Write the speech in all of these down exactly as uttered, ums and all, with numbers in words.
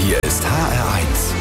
Hier ist H R eins.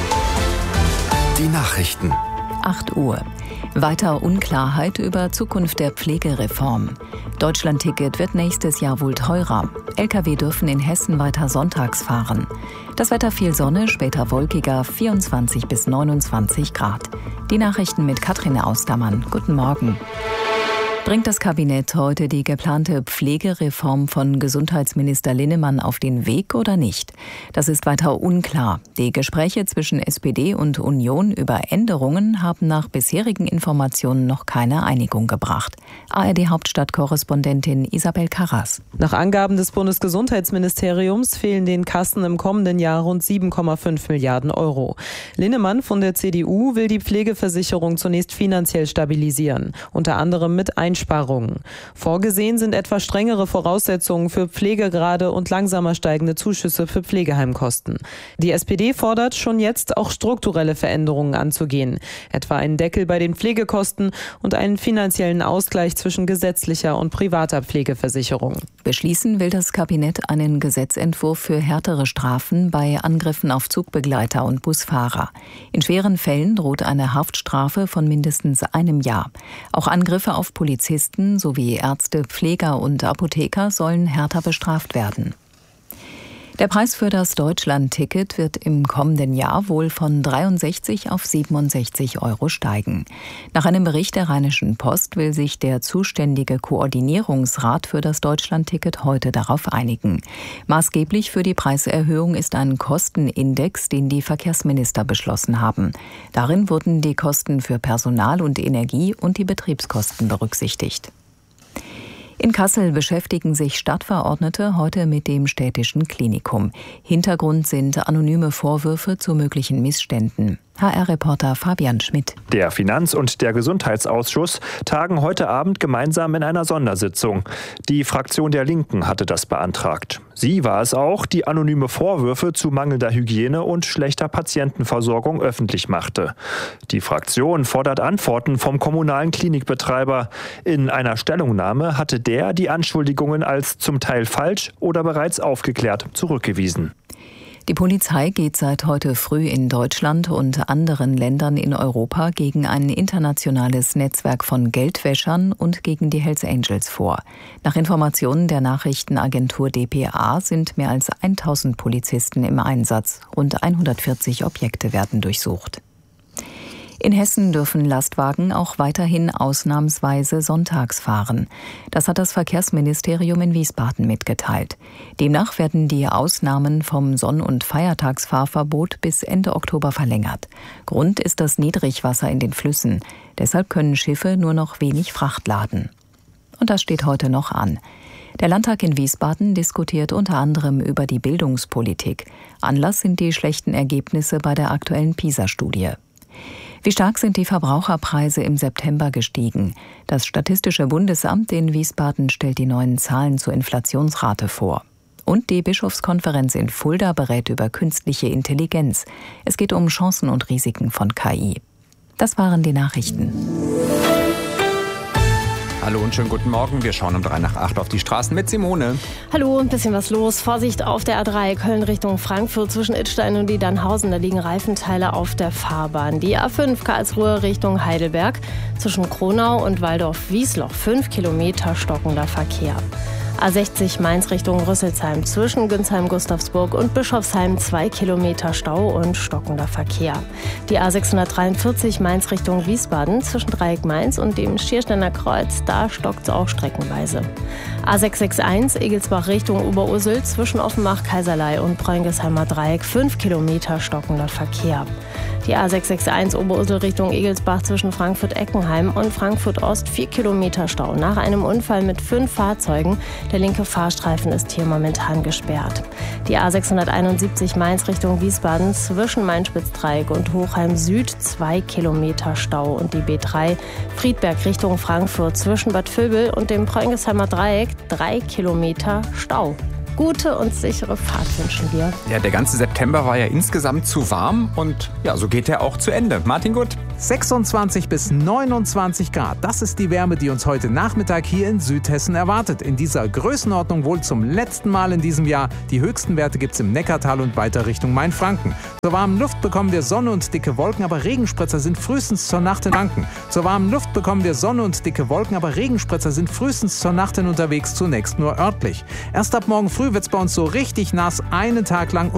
Die Nachrichten. acht Uhr. Weiter Unklarheit über Zukunft der Pflegereform. Deutschlandticket wird nächstes Jahr wohl teurer. L K W dürfen in Hessen weiter sonntags fahren. Das Wetter viel Sonne, später wolkiger, vierundzwanzig bis neunundzwanzig Grad. Die Nachrichten mit Katrin Austermann. Guten Morgen. Bringt das Kabinett heute die geplante Pflegereform von Gesundheitsminister Linnemann auf den Weg oder nicht? Das ist weiter unklar. Die Gespräche zwischen S P D und Union über Änderungen haben nach bisherigen Informationen noch keine Einigung gebracht. A R D-Hauptstadtkorrespondentin Isabel Karras. Nach Angaben des Bundesgesundheitsministeriums fehlen den Kassen im kommenden Jahr rund sieben Komma fünf Milliarden Euro. Linnemann von der C D U will die Pflegeversicherung zunächst finanziell stabilisieren, unter anderem mit Einsparungen. Vorgesehen sind etwa strengere Voraussetzungen für Pflegegrade und langsamer steigende Zuschüsse für Pflegeheimkosten. Die S P D fordert schon jetzt auch strukturelle Veränderungen anzugehen, etwa einen Deckel bei den Pflegekosten und einen finanziellen Ausgleich zwischen gesetzlicher und privater Pflegeversicherung. Beschließen will das Kabinett einen Gesetzentwurf für härtere Strafen bei Angriffen auf Zugbegleiter und Busfahrer. In schweren Fällen droht eine Haftstrafe von mindestens einem Jahr. Auch Angriffe auf Polizisten sowie Ärzte, Pfleger und Apotheker sollen härter bestraft werden. Der Preis für das Deutschlandticket wird im kommenden Jahr wohl von dreiundsechzig auf siebenundsechzig Euro steigen. Nach einem Bericht der Rheinischen Post will sich der zuständige Koordinierungsrat für das Deutschlandticket heute darauf einigen. Maßgeblich für die Preiserhöhung ist ein Kostenindex, den die Verkehrsminister beschlossen haben. Darin wurden die Kosten für Personal und Energie und die Betriebskosten berücksichtigt. In Kassel beschäftigen sich Stadtverordnete heute mit dem städtischen Klinikum. Hintergrund sind anonyme Vorwürfe zu möglichen Missständen. H R-Reporter Fabian Schmidt. Der Finanz- und der Gesundheitsausschuss tagen heute Abend gemeinsam in einer Sondersitzung. Die Fraktion der Linken hatte das beantragt. Sie war es auch, die anonyme Vorwürfe zu mangelnder Hygiene und schlechter Patientenversorgung öffentlich machte. Die Fraktion fordert Antworten vom kommunalen Klinikbetreiber. In einer Stellungnahme hatte der die Anschuldigungen als zum Teil falsch oder bereits aufgeklärt zurückgewiesen. Die Polizei geht seit heute früh in Deutschland und anderen Ländern in Europa gegen ein internationales Netzwerk von Geldwäschern und gegen die Hells Angels vor. Nach Informationen der Nachrichtenagentur D P A sind mehr als tausend Polizisten im Einsatz. Rund hundertvierzig Objekte werden durchsucht. In Hessen dürfen Lastwagen auch weiterhin ausnahmsweise sonntags fahren. Das hat das Verkehrsministerium in Wiesbaden mitgeteilt. Demnach werden die Ausnahmen vom Sonn- und Feiertagsfahrverbot bis Ende Oktober verlängert. Grund ist das Niedrigwasser in den Flüssen. Deshalb können Schiffe nur noch wenig Fracht laden. Und das steht heute noch an. Der Landtag in Wiesbaden diskutiert unter anderem über die Bildungspolitik. Anlass sind die schlechten Ergebnisse bei der aktuellen PISA-Studie. Wie stark sind die Verbraucherpreise im September gestiegen? Das Statistische Bundesamt in Wiesbaden stellt die neuen Zahlen zur Inflationsrate vor. Und die Bischofskonferenz in Fulda berät über künstliche Intelligenz. Es geht um Chancen und Risiken von K I. Das waren die Nachrichten. Hallo und schönen guten Morgen. Wir schauen um drei nach acht auf die Straßen mit Simone. Hallo, ein bisschen was los. Vorsicht auf der A drei Köln Richtung Frankfurt zwischen Idstein und Niedernhausen. Da liegen Reifenteile auf der Fahrbahn. Die A fünf Karlsruhe Richtung Heidelberg zwischen Kronau und Waldorf-Wiesloch. Fünf Kilometer stockender Verkehr. A sechzig Mainz Richtung Rüsselsheim zwischen Günsheim-Gustavsburg und Bischofsheim zwei Kilometer Stau und stockender Verkehr. Die A sechshundertdreiundvierzig Mainz Richtung Wiesbaden zwischen Dreieck Mainz und dem Schiersteiner Kreuz, da stockt es auch streckenweise. A sechshundereinundsechzig Egelsbach Richtung Oberursel zwischen Offenbach, Kaiserlei und Bräungesheimer Dreieck fünf Kilometer stockender Verkehr. Die A sechshundereinundsechzig Oberursel Richtung Egelsbach zwischen Frankfurt-Eckenheim und Frankfurt-Ost vier Kilometer Stau. Nach einem Unfall mit fünf Fahrzeugen. Der linke Fahrstreifen ist hier momentan gesperrt. Die A sechshunderteinundsiebzig Mainz Richtung Wiesbaden zwischen Main-Spitz-Dreieck und Hochheim Süd zwei Kilometer Stau. Und die B drei Friedberg Richtung Frankfurt zwischen Bad Vilbel und dem Bräungesheimer Dreieck drei Kilometer Stau. Gute und sichere Fahrt wünschen wir. Ja, der ganze September war ja insgesamt zu warm und ja, so geht er auch zu Ende. Martin Gutt. sechsundzwanzig bis neunundzwanzig Grad, das ist die Wärme, die uns heute Nachmittag hier in Südhessen erwartet. In dieser Größenordnung wohl zum letzten Mal in diesem Jahr. Die höchsten Werte gibt es im Neckartal und weiter Richtung Mainfranken. Zur warmen Luft bekommen wir Sonne und dicke Wolken, aber Regenspritzer sind frühestens zur Nacht in Franken. Zur warmen Luft bekommen wir Sonne und dicke Wolken, aber Regenspritzer sind frühestens zur Nacht hin unterwegs, zunächst nur örtlich. Erst ab morgen früh wird es bei uns so richtig nass, einen Tag lang.